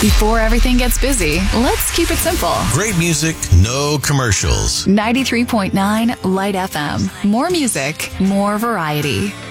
Before everything gets busy, let's keep it simple. Great music, no commercials. 93.9 Light FM. More music, more variety.